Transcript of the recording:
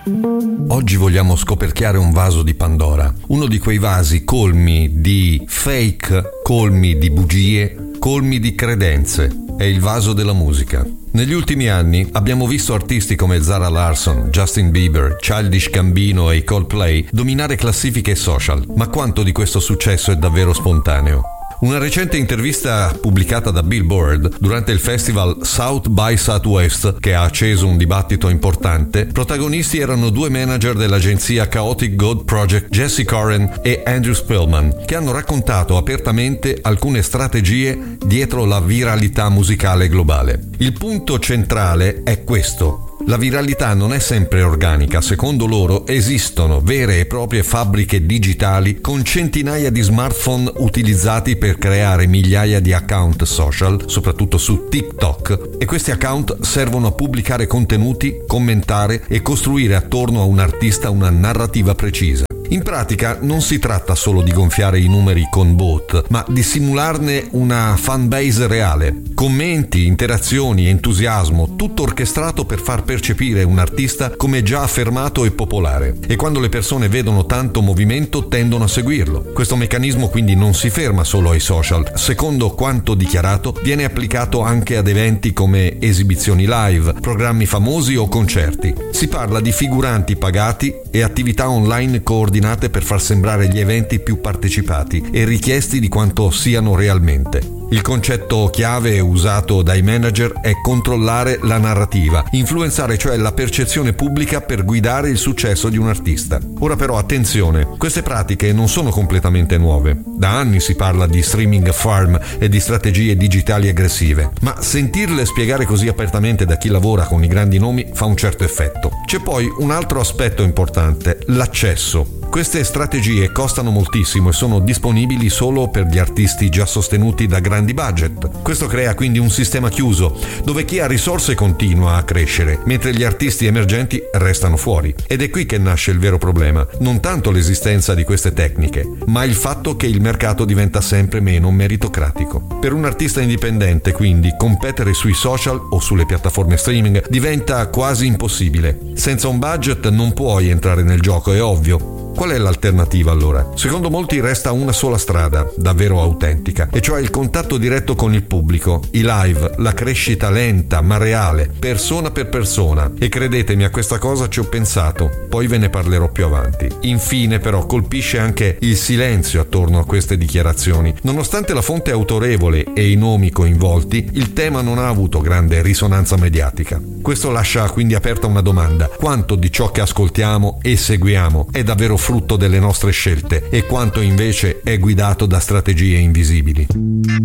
Oggi vogliamo scoperchiare un vaso di Pandora, uno di quei vasi colmi di fake, colmi di bugie, colmi di credenze. È il vaso della musica. Negli ultimi anni abbiamo visto artisti come Zara Larsson, Justin Bieber, Childish Gambino e i Coldplay dominare classifiche social, ma quanto di questo successo è davvero spontaneo? Una recente intervista pubblicata da Billboard durante il festival South by Southwest, che ha acceso un dibattito importante, protagonisti erano due manager dell'agenzia Chaotic God Project, Jesse Curran e Andrew Spillman, che hanno raccontato apertamente alcune strategie dietro la viralità musicale globale. Il punto centrale è questo. La viralità non è sempre organica, secondo loro esistono vere e proprie fabbriche digitali con centinaia di smartphone utilizzati per creare migliaia di account social, soprattutto su TikTok, e questi account servono a pubblicare contenuti, commentare e costruire attorno a un artista una narrativa precisa. In pratica non si tratta solo di gonfiare i numeri con bot, ma di simularne una fanbase reale. Commenti, interazioni, entusiasmo, tutto orchestrato per far percepire un artista come già affermato e popolare. E quando le persone vedono tanto movimento tendono a seguirlo. Questo meccanismo quindi non si ferma solo ai social. Secondo quanto dichiarato, viene applicato anche ad eventi come esibizioni live, programmi famosi o concerti. Si parla di figuranti pagati e attività online coordinate per far sembrare gli eventi più partecipati e richiesti di quanto siano realmente. Il concetto chiave usato dai manager è controllare la narrativa, influenzare cioè la percezione pubblica per guidare il successo di un artista. Ora però attenzione, queste pratiche non sono completamente nuove. Da anni si parla di streaming farm e di strategie digitali aggressive, ma sentirle spiegare così apertamente da chi lavora con i grandi nomi fa un certo effetto. C'è poi un altro aspetto importante, l'accesso. Queste strategie costano moltissimo e sono disponibili solo per gli artisti già sostenuti da grandi budget. Questo crea quindi un sistema chiuso, dove chi ha risorse continua a crescere, mentre gli artisti emergenti restano fuori. Ed è qui che nasce il vero problema, non tanto l'esistenza di queste tecniche, ma il fatto che il mercato diventa sempre meno meritocratico. Per un artista indipendente, quindi, competere sui social o sulle piattaforme streaming diventa quasi impossibile. Senza un budget non puoi entrare nel gioco, è ovvio. Qual è l'alternativa allora? Secondo molti resta una sola strada, davvero autentica, e cioè il contatto diretto con il pubblico, i live, la crescita lenta ma reale, persona per persona. E credetemi, a questa cosa ci ho pensato, poi ve ne parlerò più avanti. Infine però colpisce anche il silenzio attorno a queste dichiarazioni. Nonostante la fonte autorevole e i nomi coinvolti, il tema non ha avuto grande risonanza mediatica. Questo lascia quindi aperta una domanda: quanto di ciò che ascoltiamo e seguiamo è davvero frutto delle nostre scelte e quanto invece è guidato da strategie invisibili?